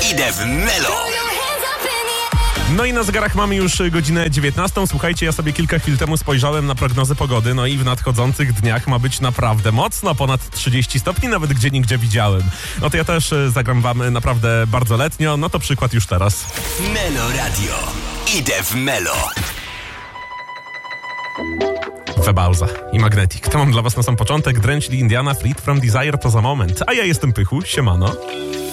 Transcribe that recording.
Idę w Melo. No i na zegarach mamy już godzinę 19. Słuchajcie, ja sobie kilka chwil temu spojrzałem na prognozy pogody, no i w nadchodzących dniach ma być naprawdę mocno, ponad 30 stopni, nawet gdzieniegdzie widziałem. No to ja też zagram wam naprawdę bardzo letnio, no to przykład już teraz. Melo Radio. Idę w Melo. Webauza i Magnetic. To mam dla was na sam początek. Drenchli Indiana, Fleet from Desire to za moment. A ja jestem Pychu, siemano.